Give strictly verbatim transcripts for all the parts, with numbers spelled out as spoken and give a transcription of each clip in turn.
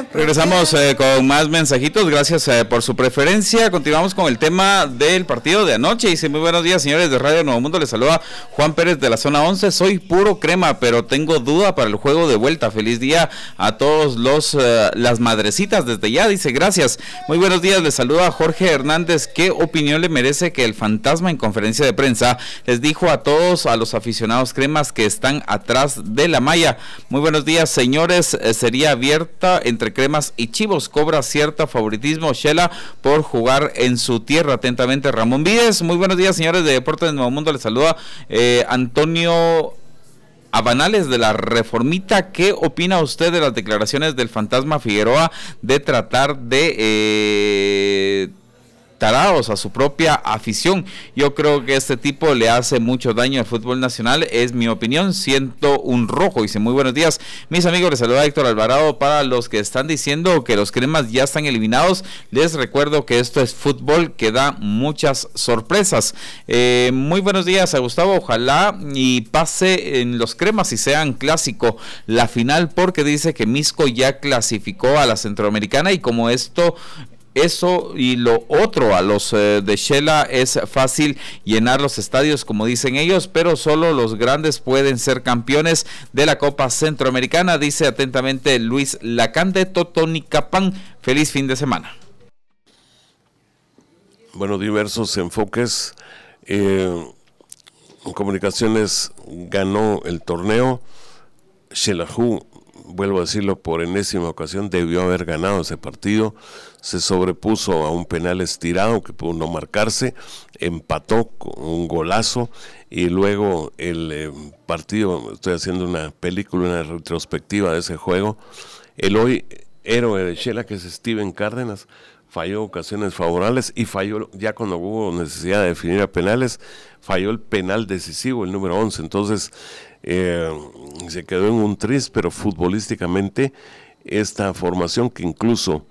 Regresamos eh, con más mensajitos, gracias eh, por su preferencia. Continuamos con el tema del partido de anoche. Dice, muy buenos días, señores de Radio Nuevo Mundo, les saluda Juan Pérez de la zona once. Soy puro crema, pero tengo duda para el juego de vuelta. Feliz día a todos los uh, las madrecitas desde ya, dice, gracias. Muy buenos días, les saluda Jorge Hernández. ¿Qué opinión le merece que el fantasma en conferencia de prensa les dijo a todos, a los aficionados cremas que están atrás de la malla? Muy buenos días, señores, eh, sería abierta entre Cremas y Chivos, cobra cierto favoritismo Shela por jugar en su tierra. Atentamente, Ramón Vides. Muy buenos días, señores de Deportes de Nuevo Mundo, les saluda eh, Antonio Abanales de la Reformita. ¿Qué opina usted de las declaraciones del fantasma Figueroa de tratar de eh, tarados a su propia afición? Yo creo que este tipo le hace mucho daño al fútbol nacional, es mi opinión. Siento un rojo. Dice, muy buenos días, mis amigos, les saluda Héctor Alvarado. Para los que están diciendo que los cremas ya están eliminados, les recuerdo que esto es fútbol que da muchas sorpresas. Eh, muy buenos días a Gustavo, ojalá y pase en los cremas y sean clásico la final, porque dice que Misco ya clasificó a la Centroamericana, y como esto Eso y lo otro, a los eh, de Shela es fácil llenar los estadios, como dicen ellos, pero solo los grandes pueden ser campeones de la Copa Centroamericana, dice atentamente Luis Lacande, Totonicapán. Feliz fin de semana. Bueno, diversos enfoques. Eh, Comunicaciones ganó el torneo. Xelajú, vuelvo a decirlo por enésima ocasión, debió haber ganado ese partido. Se sobrepuso a un penal estirado que pudo no marcarse, empató con un golazo, y luego el eh, partido, estoy haciendo una película, una retrospectiva de ese juego. El hoy héroe de Shela, que es Steven Cárdenas, falló ocasiones favorables, y falló, ya cuando hubo necesidad de definir a penales, falló el penal decisivo, el número once. Entonces eh, se quedó en un tris, pero futbolísticamente esta formación, que incluso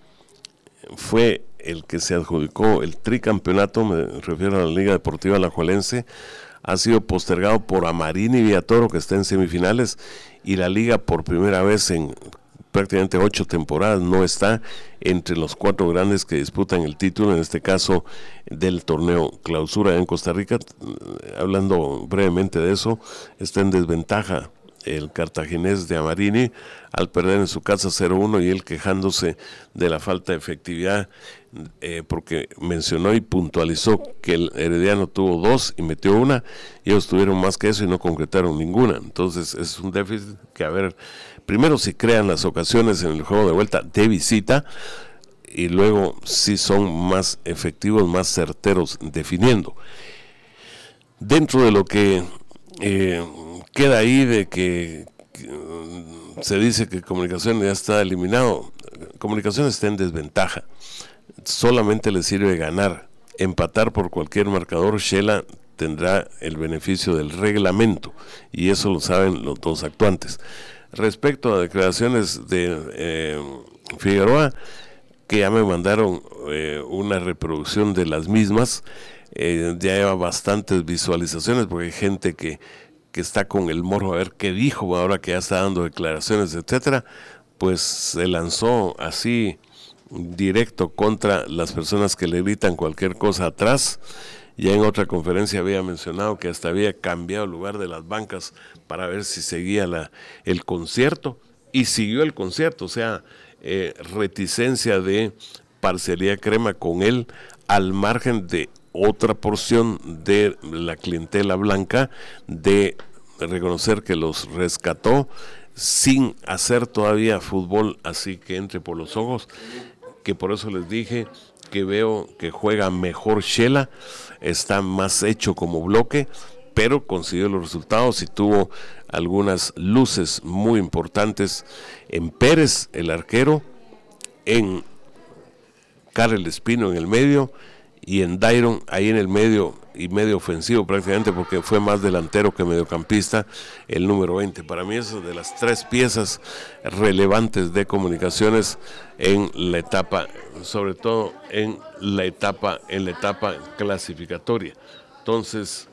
fue el que se adjudicó el tricampeonato, me refiero a la Liga Deportiva Alajuelense, ha sido postergado por Amarini Villatoro, que está en semifinales, y la liga por primera vez en prácticamente ocho temporadas no está entre los cuatro grandes que disputan el título, en este caso del torneo Clausura en Costa Rica. Hablando brevemente de eso, está en desventaja el cartaginés de Amarini al perder en su casa cero uno, y él quejándose de la falta de efectividad, eh, porque mencionó y puntualizó que el Herediano tuvo dos y metió una, y ellos tuvieron más que eso y no concretaron ninguna. Entonces es un déficit que, a ver, primero si crean las ocasiones en el juego de vuelta de visita, y luego si son más efectivos, más certeros definiendo. Dentro de lo que eh, queda ahí de que, que se dice que Comunicaciones ya está eliminado, Comunicaciones está en desventaja, solamente le sirve ganar. Empatar por cualquier marcador, Shela tendrá el beneficio del reglamento, y eso lo saben los dos actuantes. Respecto a declaraciones de eh, Figueroa, que ya me mandaron eh, una reproducción de las mismas, eh, ya lleva bastantes visualizaciones, porque hay gente que, que está con el morbo a ver qué dijo ahora que ya está dando declaraciones, etcétera. Pues se lanzó así directo contra las personas que le gritan cualquier cosa atrás. Ya en otra conferencia había mencionado que hasta había cambiado el lugar de las bancas para ver si seguía la, el concierto, y siguió el concierto. O sea, eh, reticencia de parcialidad crema con él, al margen de otra porción de la clientela blanca, de reconocer que los rescató sin hacer todavía fútbol así que entre por los ojos, que por eso les dije que veo que juega mejor Shela, está más hecho como bloque, pero consiguió los resultados y tuvo algunas luces muy importantes en Pérez, el arquero, en Karel Espino en el medio, y en Dairon ahí en el medio y medio ofensivo prácticamente, porque fue más delantero que mediocampista, el número veinte. Para mí es de las tres piezas relevantes de Comunicaciones en la etapa, sobre todo en la etapa en la etapa clasificatoria. Entonces,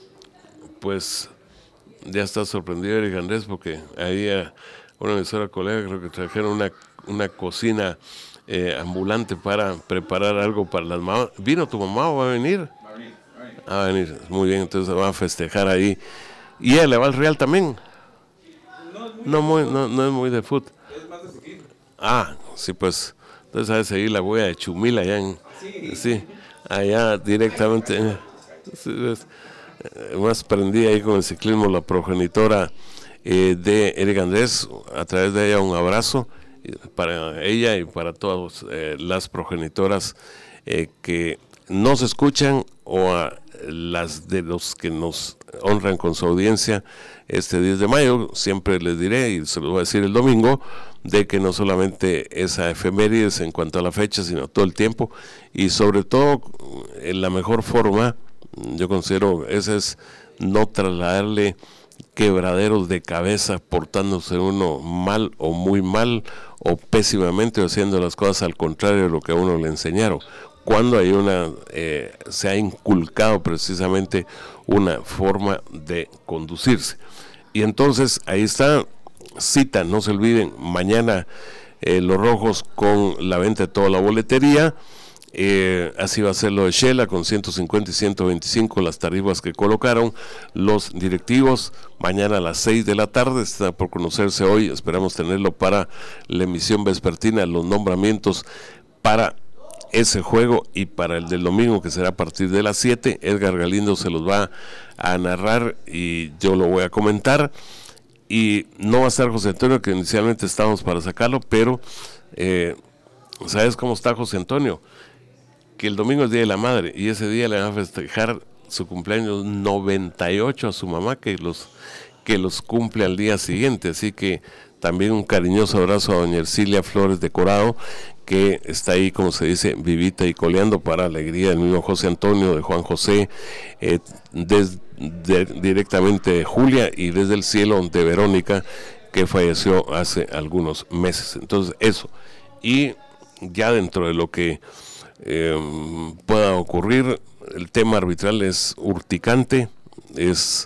pues ya está sorprendido Eric Andrés, porque ahí a una emisora colega creo que trajeron una, una cocina eh, ambulante para preparar algo para las mamás. ¿Vino tu mamá o va a venir? Va a venir, va a venir. Ah, va a venir, muy bien, entonces va a festejar ahí. ¿Y ella le va al Real también? No, es muy no, muy, no, no es muy de fútbol. Es más de fútbol. Ah, sí, pues, entonces a seguir la huella de Chumila allá en, sí. sí, allá directamente. Sí, es, más prendí ahí con el ciclismo la progenitora eh, de Eric Andrés, a través de ella un abrazo para ella y para todas eh, las progenitoras eh, que nos escuchan o a las de los que nos honran con su audiencia este diez de mayo. Siempre les diré, y se lo voy a decir el domingo, de que no solamente esa efemérides en cuanto a la fecha, sino todo el tiempo, y sobre todo en la mejor forma, yo considero, esa es no trasladarle quebraderos de cabeza portándose uno mal o muy mal o pésimamente o haciendo las cosas al contrario de lo que a uno le enseñaron. Cuando hay una, eh, se ha inculcado precisamente una forma de conducirse. Y entonces ahí está, cita, no se olviden, mañana eh, los rojos con la venta de toda la boletería. Eh, así va a ser lo de Shela con ciento cincuenta y ciento veinticinco las tarifas que colocaron los directivos. Mañana a las seis de la tarde, está por conocerse hoy, esperamos tenerlo para la emisión vespertina, los nombramientos para ese juego y para el del domingo, que será a partir de las siete. Edgar Galindo se los va a narrar y yo lo voy a comentar, y no va a estar José Antonio, que inicialmente estábamos para sacarlo, pero eh, ¿sabes cómo está José Antonio? Que el domingo es Día de la Madre y ese día le van a festejar su cumpleaños noventa y ocho a su mamá, que los que los cumple al día siguiente, así que también un cariñoso abrazo a doña Ercilia Flores de Corado, que está ahí, como se dice, vivita y coleando para alegría del mismo José Antonio, de Juan José, eh, desde de, directamente de Julia y desde el cielo de Verónica, que falleció hace algunos meses. Entonces eso, y ya dentro de lo que Eh, pueda ocurrir, el tema arbitral es urticante, es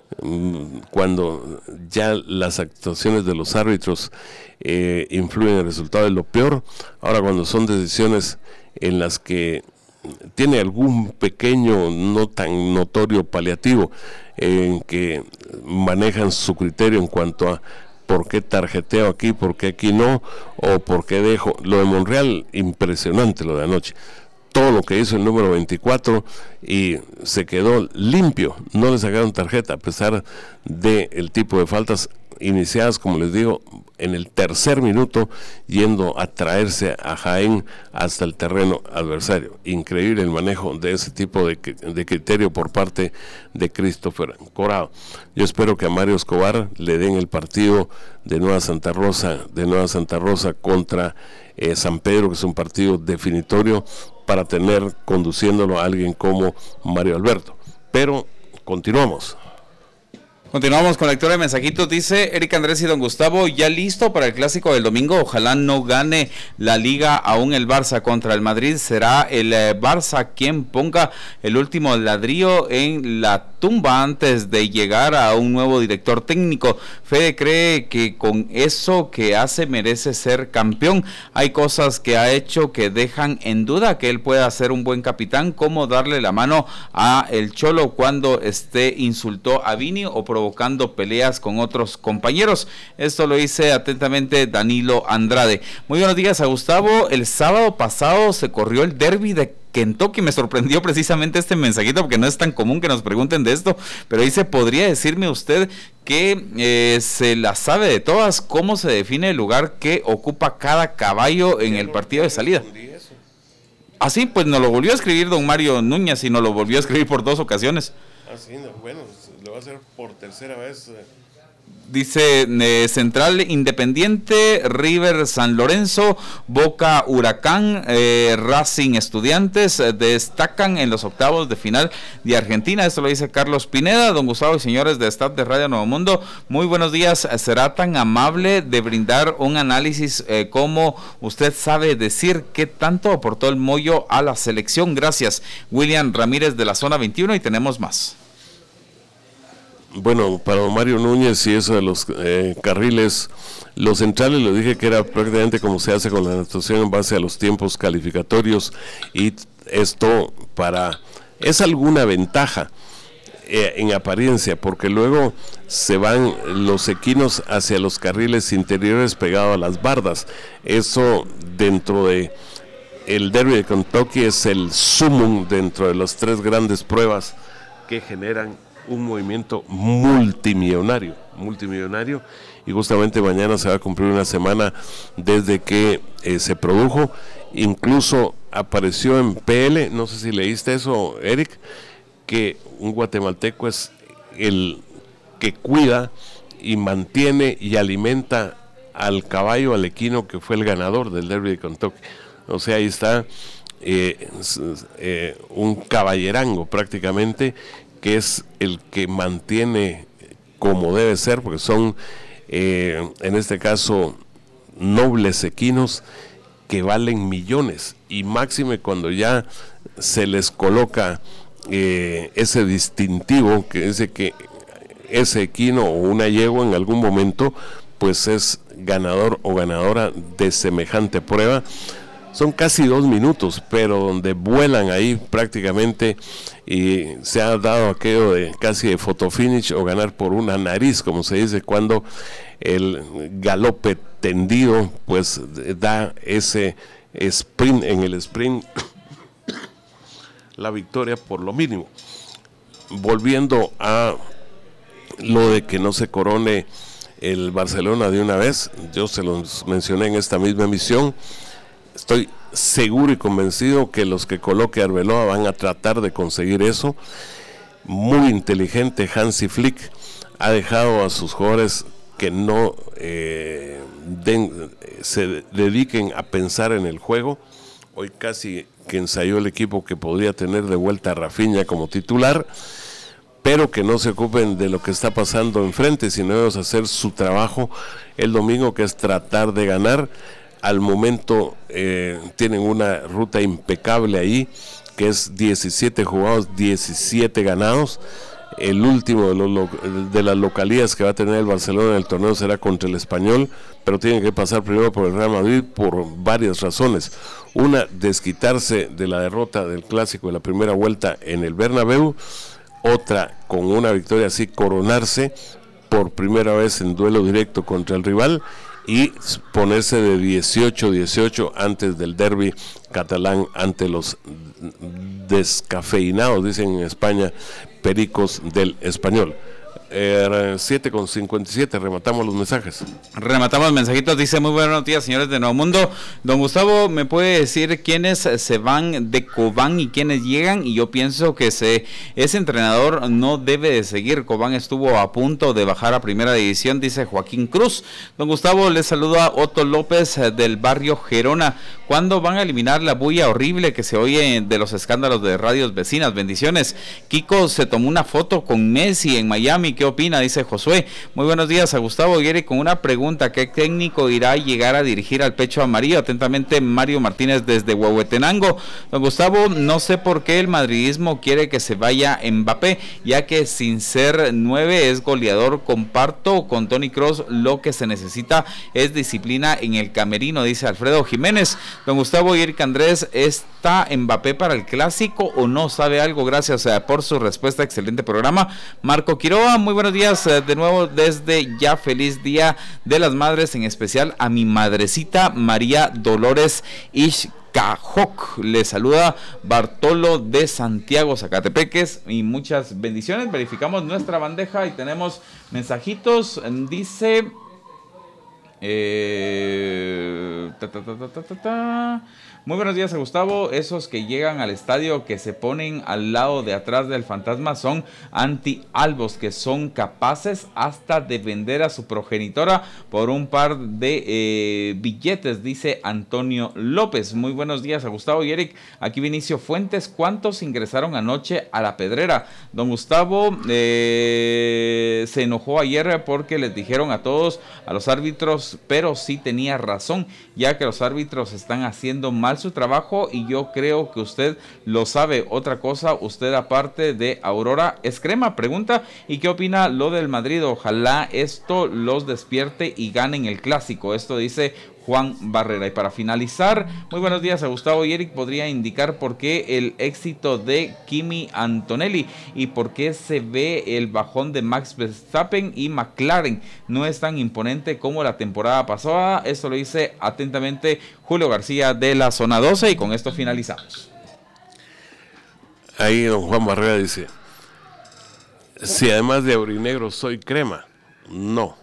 mm, cuando ya las actuaciones de los árbitros eh, influyen en el resultado, es lo peor. Ahora, cuando son decisiones en las que tiene algún pequeño, no tan notorio paliativo, en que manejan su criterio en cuanto a por qué tarjeteo aquí, por qué aquí no, o por qué dejo. Lo de Monreal, impresionante lo de anoche. Todo lo que hizo el número veinticuatro y se quedó limpio, no le sacaron tarjeta a pesar del tipo de faltas iniciadas, como les digo, en el tercer minuto, yendo a traerse a Jaén hasta el terreno adversario. Increíble el manejo de ese tipo de, de criterio por parte de Christopher Corado. Yo espero que a Mario Escobar le den el partido de Nueva Santa Rosa, de Nueva Santa Rosa contra eh, San Pedro, que es un partido definitorio para tener conduciéndolo a alguien como Mario Alberto. Pero continuamos. Continuamos con la lectura de mensajitos. Dice Eric Andrés y don Gustavo, ya listo para el clásico del domingo. Ojalá no gane la liga aún el Barça contra el Madrid. Será el eh, Barça quien ponga el último ladrillo en la tumba antes de llegar a un nuevo director técnico. Fede cree que con eso que hace merece ser campeón. Hay cosas que ha hecho que dejan en duda que él pueda ser un buen capitán, como darle la mano a el Cholo cuando este insultó a Vini o provocando peleas con otros compañeros. Esto lo dice atentamente Danilo Andrade. Muy buenos días a Gustavo. El sábado pasado se corrió el derbi de Kentucky. Me sorprendió precisamente este mensajito porque no es tan común que nos pregunten de esto, pero dice, ¿podría decirme usted que eh, se la sabe de todas cómo se define el lugar que ocupa cada caballo en el partido de salida? Así, pues nos lo volvió a escribir don Mario Núñez y nos lo volvió a escribir por dos ocasiones. Ah, sí, no, bueno, lo va a hacer por tercera vez. Dice eh, Central Independiente, River San Lorenzo, Boca Huracán, eh, Racing Estudiantes eh, destacan en los octavos de final de Argentina. Esto lo dice Carlos Pineda. Don Gustavo y señores de staff de Radio Nuevo Mundo, muy buenos días. ¿Será tan amable de brindar un análisis eh, como usted sabe decir qué tanto aportó el Moyo a la selección? Gracias. William Ramírez de la zona veintiuno, y tenemos más. Bueno, para Mario Núñez y eso de los eh, carriles, los centrales, lo dije que era prácticamente como se hace con la natación en base a los tiempos calificatorios, y esto para es alguna ventaja eh, en apariencia, porque luego se van los equinos hacia los carriles interiores pegados a las bardas. Eso dentro de el Derby de Kentucky es el sumum dentro de las tres grandes pruebas que generan un movimiento multimillonario, multimillonario, y justamente mañana se va a cumplir una semana desde que eh, se produjo. Incluso apareció en P L, no sé si leíste eso, Eric, que un guatemalteco es el que cuida y mantiene y alimenta al caballo, al equino que fue el ganador del Derby de Kentucky. O sea, ahí está eh, eh, un caballerango prácticamente, que es el que mantiene como debe ser, porque son, eh, en este caso, nobles equinos que valen millones, y máxime cuando ya se les coloca eh, ese distintivo que dice que ese equino o una yegua en algún momento pues es ganador o ganadora de semejante prueba. Son casi dos minutos, pero donde vuelan ahí prácticamente, y se ha dado aquello de casi de fotofinish o ganar por una nariz, como se dice, cuando el galope tendido pues da ese sprint, en el sprint la victoria por lo mínimo. Volviendo a lo de que no se corone el Barcelona de una vez, yo se los mencioné en esta misma emisión. Estoy seguro y convencido que los que coloque Arbeloa van a tratar de conseguir eso. Muy inteligente Hansi Flick, ha dejado a sus jugadores que no eh, den, se dediquen a pensar en el juego. Hoy casi que ensayó el equipo que podría tener de vuelta a Rafinha como titular, pero que no se ocupen de lo que está pasando enfrente, sino ellos hacer su trabajo el domingo, que es tratar de ganar. Al momento eh, tienen una ruta impecable ahí, que es diecisiete jugados, diecisiete ganados. El último de, los, de las localías que va a tener el Barcelona en el torneo será contra el Español, pero tienen que pasar primero por el Real Madrid por varias razones. Una, desquitarse de la derrota del clásico de la primera vuelta en el Bernabéu. Otra, con una victoria así, coronarse por primera vez en duelo directo contra el rival y ponerse de dieciocho dieciocho antes del derbi catalán ante los descafeinados, dicen en España, Pericos del Español. Eh, siete con cincuenta y siete, rematamos los mensajes. Rematamos los mensajitos, dice: muy buenos días, señores de Nuevo Mundo. Don Gustavo, ¿me puede decir quiénes se van de Cobán y quiénes llegan? Y yo pienso que se, ese entrenador no debe de seguir. Cobán estuvo a punto de bajar a primera división, dice Joaquín Cruz. Don Gustavo, le saluda Otto López del barrio Gerona. ¿Cuándo van a eliminar la bulla horrible que se oye de los escándalos de radios vecinas? Bendiciones. Kiko se tomó una foto con Messi en Miami. ¿Qué opina? Dice Josué. Muy buenos días a Gustavo Guerre con una pregunta: ¿qué técnico irá a llegar a dirigir al pecho amarillo? Atentamente, Mario Martínez desde Huehuetenango. Don Gustavo, no sé por qué el madridismo quiere que se vaya Mbappé, ya que sin ser nueve es goleador. Comparto con Toni Kroos, lo que se necesita es disciplina en el camerino, dice Alfredo Jiménez. Don Gustavo Guerre Andrés, ¿está Mbappé para el clásico o no? ¿Sabe algo? Gracias eh, por su respuesta, excelente programa. Marco Quiroga, muy buenos días eh, de nuevo desde ya. Feliz Día de las Madres, en especial a mi madrecita María Dolores Ishkajoc. Le saluda Bartolo de Santiago, Zacatepeques, y muchas bendiciones. Verificamos nuestra bandeja y tenemos mensajitos. Dice eh, ta, ta, ta, ta, ta, ta, ta. Muy buenos días a Gustavo. Esos que llegan al estadio, que se ponen al lado de atrás del fantasma, son anti-albos, que son capaces hasta de vender a su progenitora por un par de eh, billetes, dice Antonio López. Muy buenos días a Gustavo y Eric. Aquí Vinicio Fuentes. ¿Cuántos ingresaron anoche a la Pedrera? Don Gustavo eh, se enojó ayer porque les dijeron a todos, a los árbitros, partidos, pero sí tenía razón, ya que los árbitros están haciendo mal su trabajo y yo creo que usted lo sabe. Otra cosa, usted aparte de Aurora es crema, pregunta, ¿y qué opina lo del Madrid? Ojalá esto los despierte y ganen el clásico. Esto dice Juan Barrera. Y para finalizar, muy buenos días a Gustavo y Eric. ¿Podría indicar por qué el éxito de Kimi Antonelli y por qué se ve el bajón de Max Verstappen y McLaren no es tan imponente como la temporada pasada? Esto lo dice atentamente Julio García de la zona doce y con esto finalizamos. Ahí don Juan Barrera dice, si además de aurinegro soy crema, no,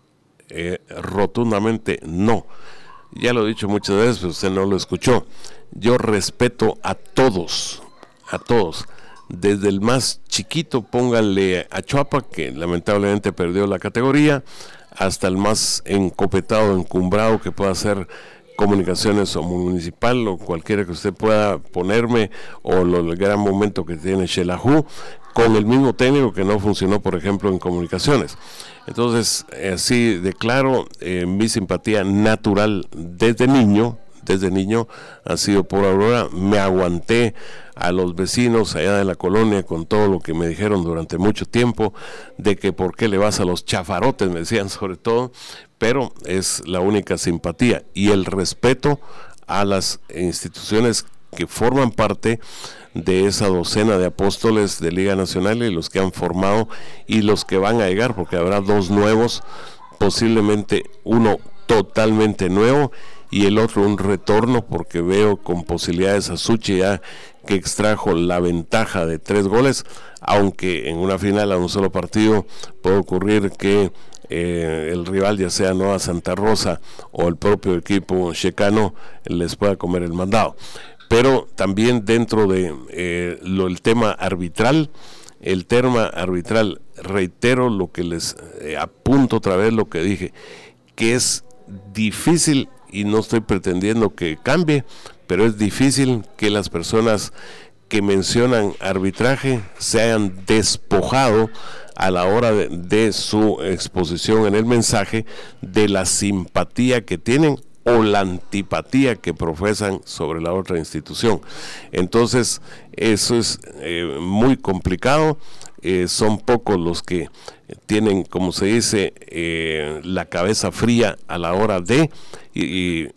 eh, rotundamente no. Ya lo he dicho muchas veces, pero usted no lo escuchó. Yo respeto a todos, a todos. Desde el más chiquito, póngale a Chuapa, que lamentablemente perdió la categoría, hasta el más encopetado, encumbrado, que pueda hacer comunicaciones o municipal o cualquiera que usted pueda ponerme, o lo, el gran momento que tiene Xelajú, con el mismo técnico que no funcionó, por ejemplo, en comunicaciones. Entonces, así declaro, eh, mi simpatía natural desde niño, desde niño ha sido por Aurora. Me aguanté a los vecinos allá de la colonia con todo lo que me dijeron durante mucho tiempo, de que por qué le vas a los chafarotes, me decían sobre todo, pero es la única simpatía y el respeto a las instituciones que forman parte de esa docena de apóstoles de Liga Nacional y los que han formado y los que van a llegar, porque habrá dos nuevos, posiblemente uno totalmente nuevo y el otro un retorno, porque veo con posibilidades a Suchi ya que extrajo la ventaja de tres goles, aunque en una final a un solo partido puede ocurrir que eh, el rival, ya sea Nueva Santa Rosa o el propio equipo checano, les pueda comer el mandado. Pero también dentro de eh, lo, el tema arbitral, el tema arbitral, reitero lo que les eh, apunto otra vez lo que dije, que es difícil, y no estoy pretendiendo que cambie, pero es difícil que las personas que mencionan arbitraje se hayan despojado a la hora de, de su exposición en el mensaje de la simpatía que tienen o la antipatía que profesan sobre la otra institución. Entonces eso es eh, muy complicado, eh, son pocos los que tienen, como se dice, eh, la cabeza fría a la hora de y, y,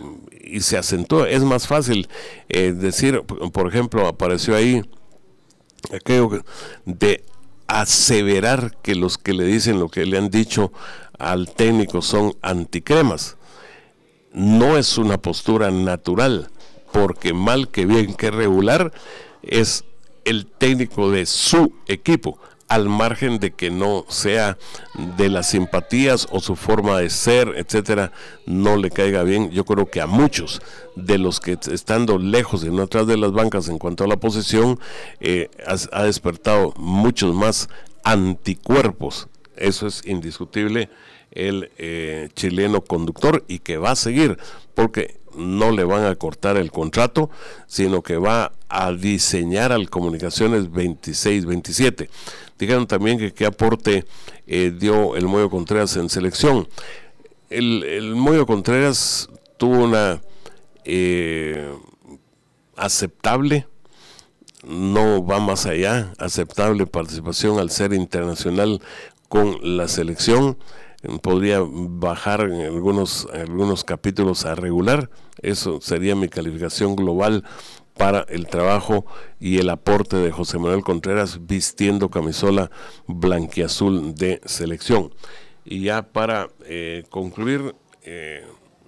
y se acentúa. Es más fácil eh, decir, por ejemplo, apareció ahí aquello de aseverar que los que le dicen lo que le han dicho al técnico son anticremas. No es una postura natural, porque mal que bien que regular es el técnico de su equipo, al margen de que no sea de las simpatías o su forma de ser, etcétera, no le caiga bien. Yo creo que a muchos de los que estando lejos y no atrás de las bancas en cuanto a la posición, eh, ha, ha despertado muchos más anticuerpos. Eso es indiscutible, el eh, chileno conductor, y que va a seguir, porque no le van a cortar el contrato, sino que va a diseñar al Comunicaciones veintiséis veintisiete. Dijeron también que qué aporte eh, dio el Moyo Contreras en selección. El, el Moyo Contreras tuvo una eh, aceptable, no va más allá, aceptable participación al ser internacional con la selección. Podría bajar en algunos, en algunos capítulos a regular. Eso sería mi calificación global para el trabajo y el aporte de José Manuel Contreras vistiendo camisola blanquiazul de selección. Y ya para eh, concluir, eh,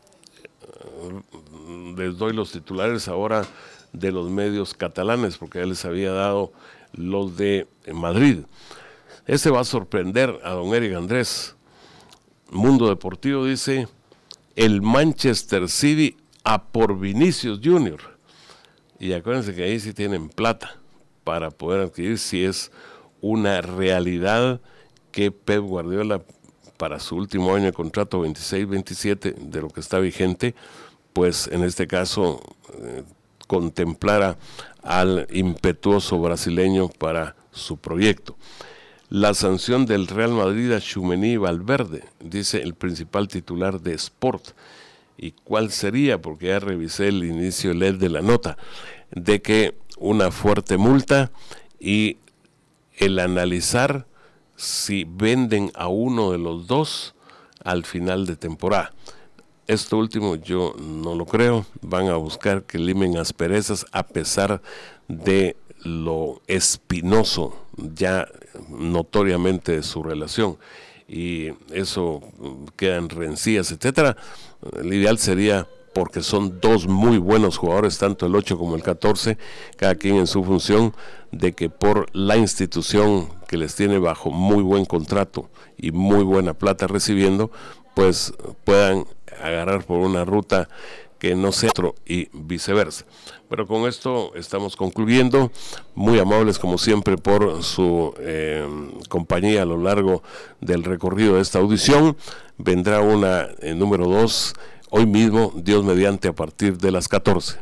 les doy los titulares ahora de los medios catalanes, porque ya les había dado los de Madrid. Este va a sorprender a don Eric Andrés. Mundo Deportivo dice: el Manchester City a por Vinicius Junior. Y acuérdense que ahí sí tienen plata para poder adquirir, si es una realidad que Pep Guardiola, para su último año de contrato veintiséis veintisiete, de lo que está vigente, pues en este caso eh, contemplara al impetuoso brasileño para su proyecto. la sanción del Real Madrid a Tchouaméni y Valverde, dice el principal titular de Sport. ¿Y cuál sería? Porque ya revisé el inicio L E D de la nota, de que una fuerte multa y el analizar si venden a uno de los dos al final de temporada. Esto último yo no lo creo, van a buscar que limen asperezas a pesar de lo espinoso ya notoriamente de su relación, y eso quedan rencillas, etcétera. El ideal sería, porque son dos muy buenos jugadores, tanto el ocho como el catorce, cada quien en su función, de que por la institución que les tiene bajo muy buen contrato y muy buena plata recibiendo, pues puedan agarrar por una ruta que no sea otro y viceversa. Pero con esto estamos concluyendo. Muy amables como siempre por su eh, compañía a lo largo del recorrido de esta audición. Vendrá una eh, número dos hoy mismo, Dios mediante, a partir de las catorce.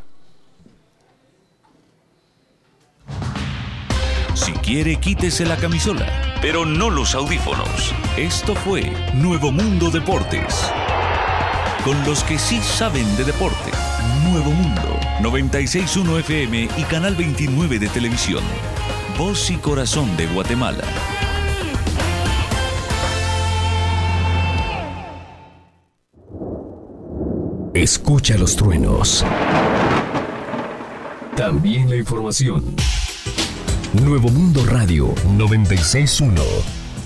Si quiere, quítese la camisola, pero no los audífonos. Esto fue Nuevo Mundo Deportes, con los que sí saben de deporte. Nuevo Mundo, noventa y seis punto uno F M y Canal veintinueve de televisión. Voz y corazón de Guatemala. Escucha los truenos. También la información. Nuevo Mundo Radio noventa y seis punto uno.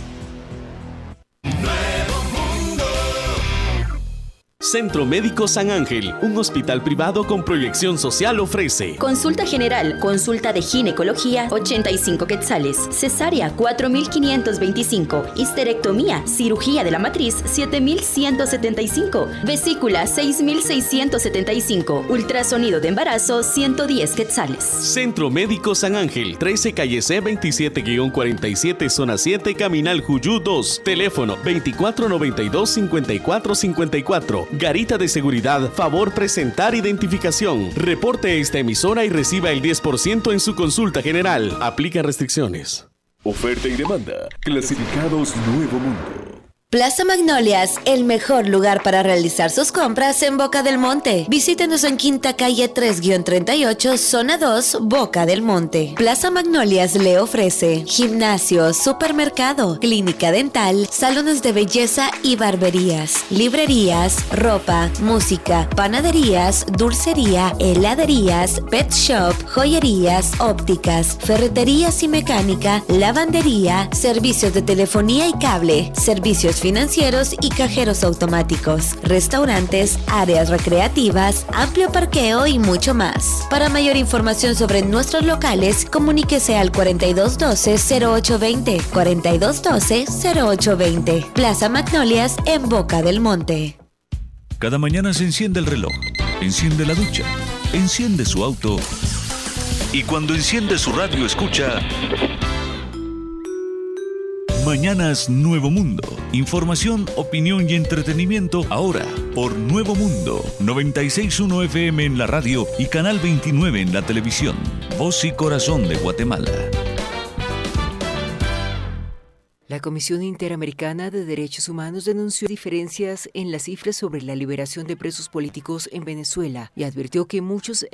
Centro Médico San Ángel, un hospital privado con proyección social, ofrece consulta general, consulta de ginecología, ochenta y cinco quetzales, cesárea, cuatro mil quinientos veinticinco, histerectomía, cirugía de la matriz, siete mil ciento setenta y cinco, vesícula, seis mil seiscientos setenta y cinco, ultrasonido de embarazo, ciento diez quetzales. Centro Médico San Ángel, trece calle C veintisiete guión cuarenta y siete, zona siete, Caminal Juyú dos, teléfono veinticuatro noventa y dos cincuenta y cuatro cincuenta y cuatro. Garita de seguridad, favor presentar identificación. Reporte esta emisora y reciba el diez por ciento en su consulta general. Aplica restricciones. Oferta y demanda. Clasificados Nuevo Mundo. Plaza Magnolias, el mejor lugar para realizar sus compras en Boca del Monte. Visítenos en Quinta Calle tres guión treinta y ocho, Zona dos, Boca del Monte. Plaza Magnolias le ofrece gimnasio, supermercado, clínica dental, salones de belleza y barberías, librerías, ropa, música, panaderías, dulcería, heladerías, pet shop, joyerías, ópticas, ferreterías y mecánica, lavandería, servicios de telefonía y cable, servicios financieros y cajeros automáticos, restaurantes, áreas recreativas, amplio parqueo y mucho más. Para mayor información sobre nuestros locales, comuníquese al cuarenta y dos doce cero ocho veinte, cuarenta y dos doce cero ocho veinte. Plaza Magnolias en Boca del Monte. Cada mañana se enciende el reloj, enciende la ducha, enciende su auto y cuando enciende su radio escucha Mañanas Nuevo Mundo. Información, opinión y entretenimiento ahora por Nuevo Mundo, noventa y seis punto uno F M en la radio y Canal veintinueve en la televisión. Voz y corazón de Guatemala. La Comisión Interamericana de Derechos Humanos denunció diferencias en las cifras sobre la liberación de presos políticos en Venezuela y advirtió que muchos